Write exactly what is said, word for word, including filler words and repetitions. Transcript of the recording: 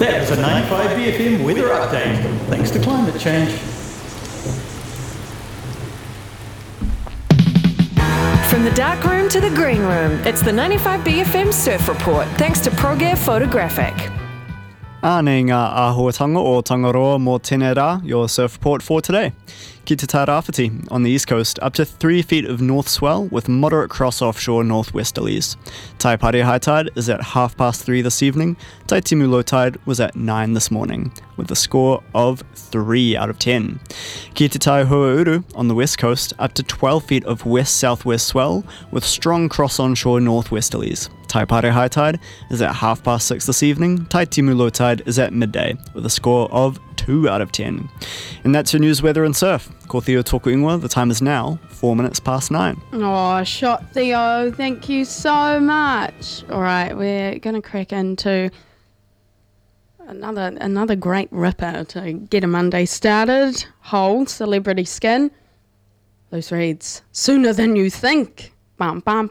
That was a ninety-five B F M weather update, thanks to climate change. From the dark room to the green room, it's the ninety-five B F M Surf Report, thanks to ProGear Photographic. Āne ngā āhuatanga o Tangaroa mō tēnei rā, your surf report for today. Ki te Tairāwhiti on the east coast, up to three feet of north swell with moderate cross-offshore northwesterlies. Taipare high tide is at half past three this evening. Taitimu low tide was at nine this morning, with a score of three out of ten. Ki te Taihuauru on the west coast, up to twelve feet of west-southwest swell with strong cross-onshore northwesterlies. Taipare high tide is at half past six this evening. Taitimu low tide is at midday, with a score of two out of ten. And that's your news, weather and surf. Ko Theo tōku ingoa, the time is now four minutes past nine. Oh, shot Theo, thank you so much. All right, we're going to crack into another another great ripper to get a Monday started. Hole, Celebrity Skin. Loose reads, Sooner Than You Think. Bum, bum,